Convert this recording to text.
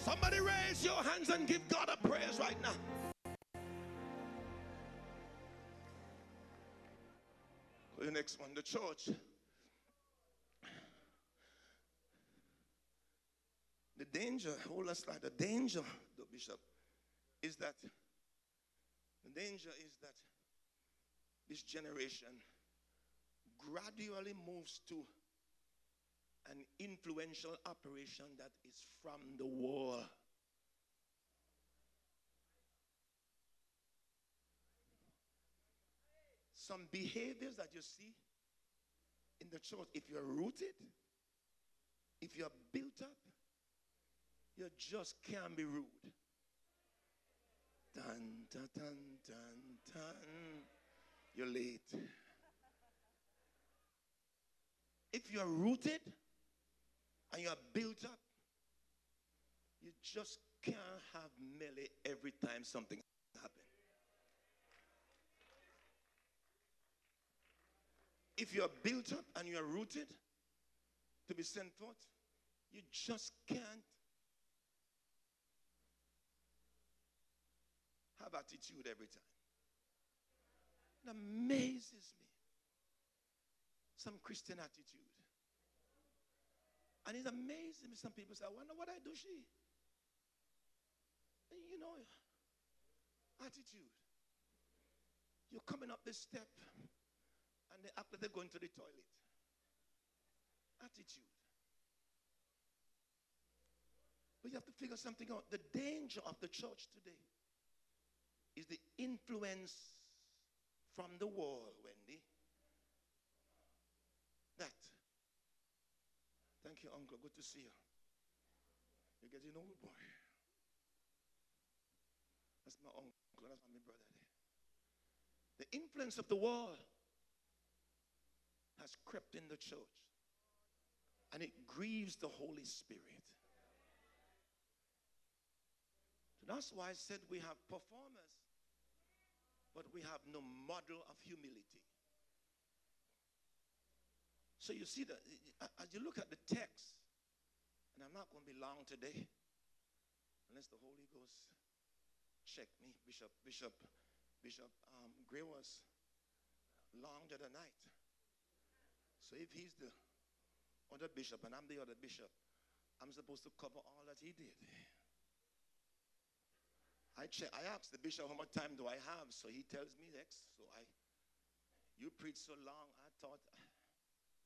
Somebody raise your hands and give God a praise right now. The next one, the church. The danger, hold us like the danger, the bishop, is that this generation gradually moves to an influential operation that is from the world. Some behaviors that you see in the church, if you're rooted, if you're built up, you just can't be rude. Dun, dun, dun, dun, dun. You're late. If you're rooted and you're built up, you just can't have melee every time something happens. If you're built up and you're rooted to be sent forth, you just can't have attitude every time. It amazes me. Some Christian attitude. And it amazes me. Some people say, I wonder what I do, she. You know, attitude. You're coming up this step and they act like they're going to the toilet. Attitude. But you have to figure something out. The danger of the church today is the influence from the world, Wendy. That. Thank you, Uncle. Good to see you. You're getting old, boy. That's my uncle. That's my brother there. The influence of the world has crept in the church. And it grieves the Holy Spirit. So that's why I said we have performers, but we have no model of humility. So you see, as you look at the text, and I'm not going to be long today, unless the Holy Ghost check me. Bishop Gray was long the other night. So if he's the other bishop and I'm the other bishop, I'm supposed to cover all that he did. I asked the bishop how much time do I have, so he tells me next. So you preach so long, I thought